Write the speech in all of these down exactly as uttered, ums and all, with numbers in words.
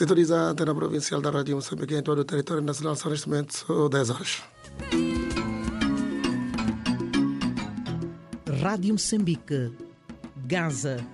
Sintoniza a antena provincial da Rádio Moçambique em todo o território nacional. São neste momento dez horas. Rádio Moçambique, Gaza.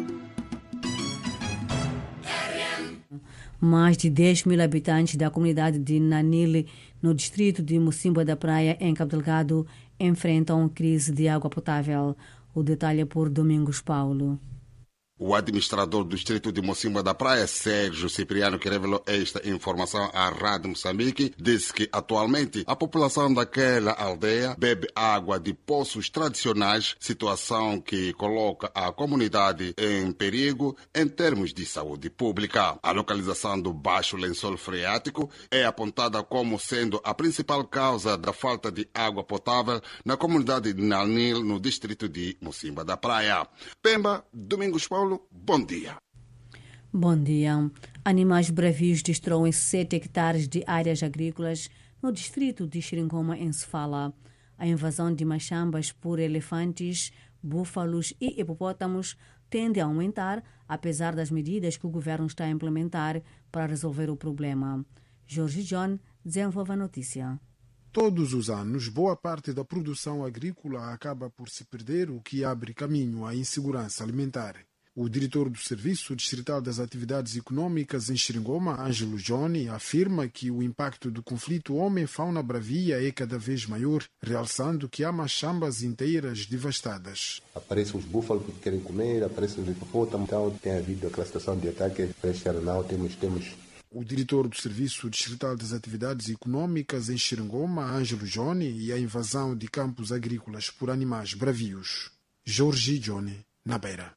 Mais de dez mil habitantes da comunidade de Nanile, no distrito de Mocimboa da Praia, em Cabo Delgado, enfrentam crise de água potável. O detalhe é por Domingos Paulo. O administrador do distrito de Mocimboa da Praia, Sérgio Cipriano, que revelou esta informação à Rádio Moçambique, disse que atualmente a população daquela aldeia bebe água de poços tradicionais, situação que coloca a comunidade em perigo em termos de saúde pública. A localização do Baixo Lençol Freático é apontada como sendo a principal causa da falta de água potável na comunidade de Nanil, no distrito de Mocimboa da Praia. Pemba, Domingos Paulo. Bom dia. Bom dia. Animais bravios destroem sete hectares de áreas agrícolas no distrito de Xiringoma, em Sofala. A invasão de machambas por elefantes, búfalos e hipopótamos tende a aumentar, apesar das medidas que o governo está a implementar para resolver o problema. Jorge John desenvolve a notícia. Todos os anos, boa parte da produção agrícola acaba por se perder, o que abre caminho à insegurança alimentar. O diretor do Serviço Distrital das Atividades Econômicas em Xiringoma, Ângelo Johnny, afirma que o impacto do conflito homem-fauna bravia é cada vez maior, realçando que há machambas inteiras devastadas. Aparecem os búfalos que querem comer, aparecem os hipopótamos, então tem havido aquela situação de ataque para este ano. Temos, temos O diretor do Serviço Distrital das Atividades Econômicas em Xiringoma, Ângelo Johnny, e a invasão de campos agrícolas por animais bravios. Jorge Johnny, na Beira.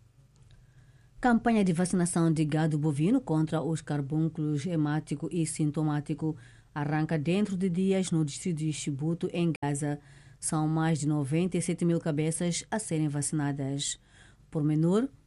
Campanha de vacinação de gado bovino contra os carbúnculos hemático e sintomático arranca dentro de dias no distrito de Chibuto, em Gaza. São mais de noventa e sete mil cabeças a serem vacinadas. Pormenor